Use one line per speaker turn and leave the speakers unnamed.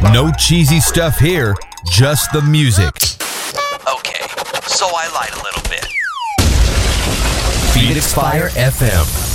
No cheesy stuff here, just the music.
Okay, so I lied a little bit.
Phoenix Fire FM.